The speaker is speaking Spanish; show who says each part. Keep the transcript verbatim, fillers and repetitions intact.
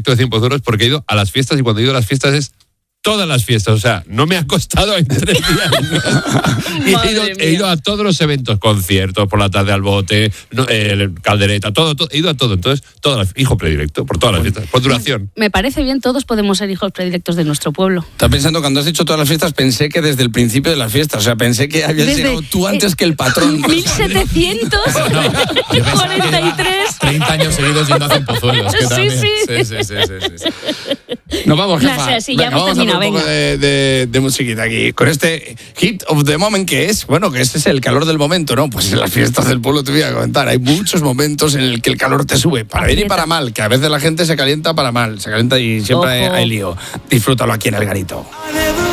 Speaker 1: predicto de cien Pozuelos porque he ido a las fiestas y cuando he ido a las fiestas es todas las fiestas, o sea, no me ha costado en tres días. Y he ido, he ido a todos los eventos, conciertos, por la tarde al bote, no, eh, caldereta, todo, todo, he ido a todo. Entonces, todas las, hijo predilecto, por todas las fiestas, por duración.
Speaker 2: Me parece bien, todos podemos ser hijos predilectos de nuestro pueblo.
Speaker 3: Estaba pensando, cuando has dicho todas las fiestas, pensé que desde el principio de las fiestas, o sea, pensé que habías
Speaker 2: Desde,
Speaker 3: llegado tú antes eh, que el patrón.
Speaker 2: mil setecientos cuarenta y tres.
Speaker 4: treinta años seguidos yendo a cien Pozuelos.
Speaker 2: Sí, sí.
Speaker 4: Sí, sí, sí, sí, sí.
Speaker 3: Nos vamos, jefa.
Speaker 2: No sé, sí, ya
Speaker 3: venga, vamos a hacer un
Speaker 2: venga.
Speaker 3: poco de, de, de musiquita aquí. Con este hit of the moment que es, bueno, que este es el calor del momento, ¿no? Pues en las fiestas del pueblo te voy a comentar. Hay muchos momentos en el que el calor te sube, para bien y para mal, que a veces la gente se calienta para mal, se calienta y siempre hay, hay lío. Disfrútalo aquí en El Garito.